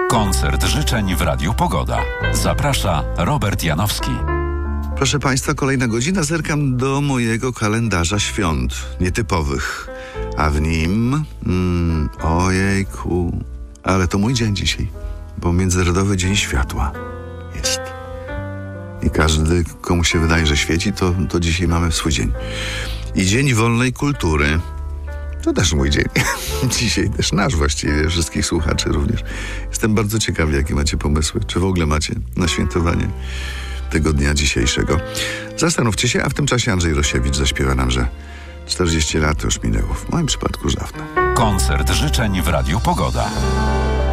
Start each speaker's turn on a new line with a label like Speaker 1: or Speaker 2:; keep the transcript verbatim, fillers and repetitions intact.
Speaker 1: Koncert życzeń w Radiu Pogoda. Zaprasza Robert Janowski.
Speaker 2: Proszę Państwa, kolejna godzina. Zerkam do mojego kalendarza świąt nietypowych. A w nim... Mm, ojejku... Ale to mój dzień dzisiaj, bo Międzynarodowy Dzień Światła jest. I każdy, komu się wydaje, że świeci, to, to dzisiaj mamy swój dzień. I Dzień Wolnej Kultury. To też mój dzień. Dzisiaj też nasz właściwie, wszystkich słuchaczy również. Jestem bardzo ciekawy, jakie macie pomysły. Czy w ogóle macie na świętowanie tego dnia dzisiejszego. Zastanówcie się, a w tym czasie Andrzej Rosiewicz zaśpiewa nam, że czterdzieści lat już minęło. W moim przypadku już dawno.
Speaker 1: Koncert życzeń w Radiu Pogoda.